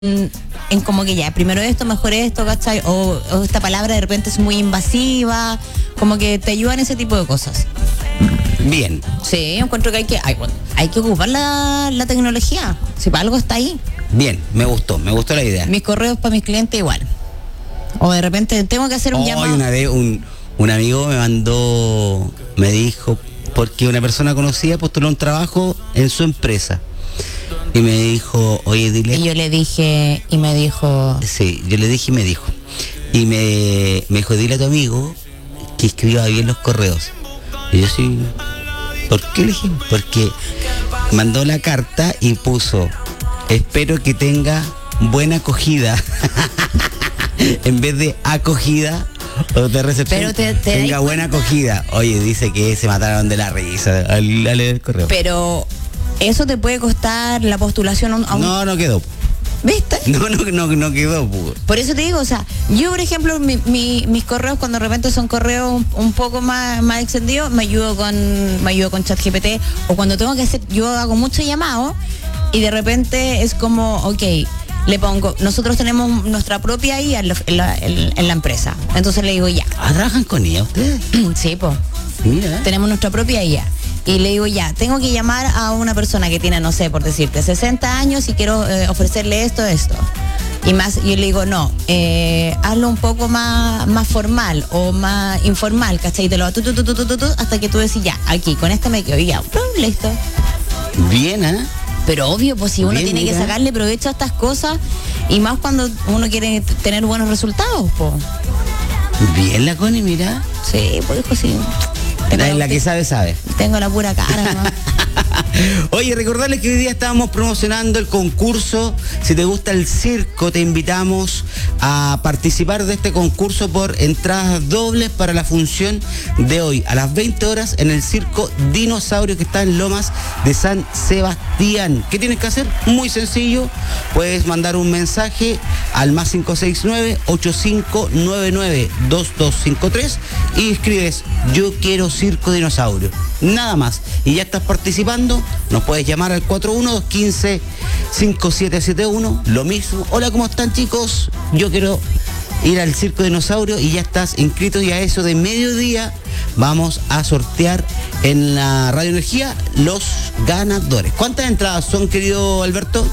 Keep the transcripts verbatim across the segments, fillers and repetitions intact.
en como que ya, primero esto, mejor esto, ¿cachai? O, o esta palabra de repente es muy invasiva, como que te ayudan ese tipo de cosas. Bien. Sí, encuentro que hay que hay, hay que ocupar la, la tecnología, si para algo está ahí. Bien, me gustó, me gustó la idea. Mis correos para mis clientes igual. O de repente tengo que hacer un Hoy llamado. una vez un, un amigo me mandó, me dijo, porque una persona conocida postuló un trabajo en su empresa. Y me dijo, oye, dile. Y yo le dije, y me dijo. Sí, yo le dije y me dijo. Y me, me dijo, dile a tu amigo que escriba bien los correos. Y yo sí, ¿por qué le dije? Porque mandó la carta y puso, espero que tenga buena acogida. En vez de acogida o de recepción, Pero te, te tenga buena acogida. Oye, dice que se mataron de la risa al, al leer el correo. Pero eso te puede costar la postulación a un... A un... No, no quedó. ¿Viste? No, no, no, no quedó. Pues. Por eso te digo, o sea, yo por ejemplo, mi, mi, mis correos cuando de repente son correos un, un poco más, más extendidos, me ayudo con, me ayudo con ChatGPT, o cuando tengo que hacer, yo hago mucho llamado y de repente es como, ok, le pongo, nosotros tenemos nuestra propia I A en la, en la, en, en la empresa, entonces le digo ya. ¿Ah, trabajan con ella ustedes? Sí, pues. Mira. Tenemos nuestra propia I A. Y le digo, ya, tengo que llamar a una persona que tiene, no sé, por decirte, sesenta años y quiero eh, ofrecerle esto, esto. Y más, yo le digo, no, eh, hazlo un poco más, más formal o más informal, ¿cachai? Y te lo va tu, tu, tu, tu, tu, tu, hasta que tú decís, ya, aquí, con esta me quedo, y ya, ¡pum! Listo. Bien, ¿eh? Pero obvio, pues si uno Bien, tiene mira. que sacarle provecho a estas cosas, y más cuando uno quiere t- tener buenos resultados, pues. Bien la Connie, mira. Sí, pues hijo, sí. La, la que sabe, sabe. Tengo la pura cara, ¿no? Oye, recordarles que hoy día estábamos promocionando el concurso. Si te gusta el circo, te invitamos a participar de este concurso por entradas dobles para la función de hoy a las veinte horas en el Circo Dinosaurio que está en Lomas de San Sebastián. ¿Qué tienes que hacer? Muy sencillo. Puedes mandar un mensaje al más cinco seis nueve, ocho cinco nueve nueve, dos dos cinco tres y escribes, yo quiero Circo Dinosaurio. Nada más. Y ya estás participando. Nos puedes llamar al cuatro uno dos uno cinco, cinco siete siete uno. Lo mismo. Hola, ¿cómo están, chicos? Yo quiero ir al Circo Dinosaurio y ya estás inscrito, y a eso de mediodía vamos a sortear en la Radio Energía los ganadores. ¿Cuántas entradas son, querido Alberto?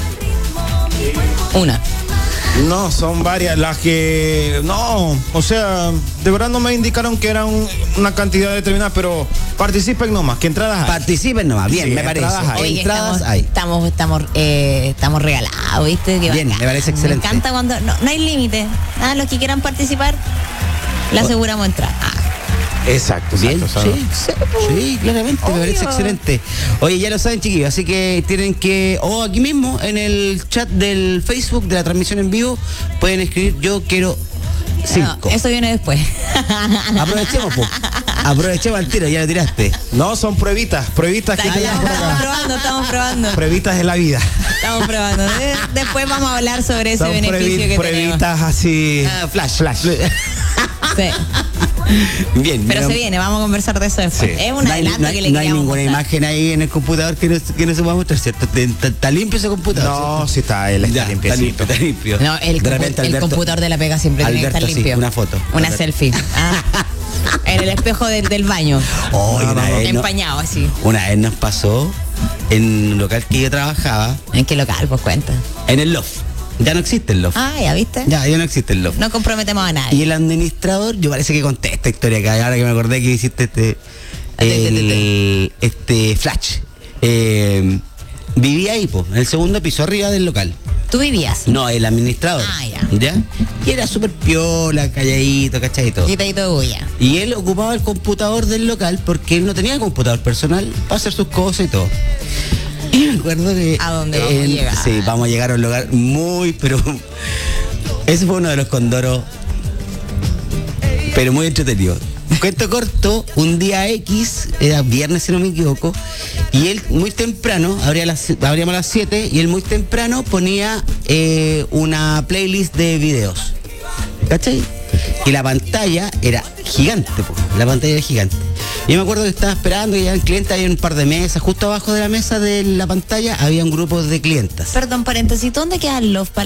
Una. No, son varias las que... No, o sea, de verdad no me indicaron que eran una cantidad determinada, pero participen nomás, que entradas hay. Participen nomás, bien, Sí, me parece. entradas hay. Oye, Entradas estamos, hay. Estamos, estamos, eh, estamos regalados, ¿viste? Qué Bien, bacán. me parece excelente. Me encanta cuando... No, no hay límite. Nada, los que quieran participar, le aseguramos entrar. Ah. Exacto, Bien, exacto, o sea, sí, sí, claramente, me parece Obvio. excelente. Oye, ya lo saben, chiquillos, así que tienen que, o aquí mismo, en el chat del Facebook de la transmisión en vivo, pueden escribir, yo quiero cinco. No, eso viene después. Aprovechemos, po. Aprovechemos al tiro, ya lo tiraste. no, son pruebitas, pruebitas que Estamos tenemos por acá. probando, estamos probando. Pruebitas de la vida. Estamos probando. De- Después vamos a hablar sobre ese Son beneficio pruebi- que pruebitas así. Ah, flash. Flash. tenemos. Sí. Bien, Pero mira, se viene, vamos a conversar de eso después. Sí. Es un no hay, adelanto no hay- que le no hay queríamos ninguna mostrar. imagen ahí en el computador que no, que no se pueda mostrar, ¿cierto? Está, está limpio ese computador. No, ¿cierto? sí está, él está Ya, limpiecito. Está limpio, está limpio. No, el, De compu- repente, el Alberto- computador de la pega siempre tiene que Alberto, estar sí, limpio. una foto. Una Alberto. selfie. Ah. En el espejo del, del baño. Oh, No, una, no, no. vez no- Empañado así. una vez nos pasó en un local que yo trabajaba, ¿En qué local? Pues cuenta. en el Loft. Ya no existe el Loft. Ah, ya viste. Ya, ya no existe el Loft. No comprometemos a Y nadie. el administrador, yo parece que conté esta historia acá, ahora que me acordé que hiciste este, Ah, te, te, te, el- este flash. Eh, vivía ahí, po, en el segundo piso arriba del local. ¿Tú vivías? No, el administrador. Ah, ya. ¿Ya? Y era súper piola, calladito, ¿cachadito? Quitadito de bulla. Y él ocupaba el computador del local porque él no tenía computador personal para hacer sus cosas y todo. Y me acuerdo que... ¿A dónde vamos a llegar? Sí, vamos a llegar a un lugar muy, pero... Ese fue uno de los condoros, pero muy entretenido. Cuento corto, un día X, era viernes si no me equivoco, y él muy temprano, abría las, abríamos a las siete, y él muy temprano ponía eh, una playlist de videos. ¿Cachai? Y la pantalla era gigante, po, la pantalla era gigante. Yo me acuerdo que estaba esperando que llegaran clientes, había un par de mesas, justo abajo de la mesa de la pantalla había un grupo de clientas. Perdón, paréntesis, ¿dónde queda el Love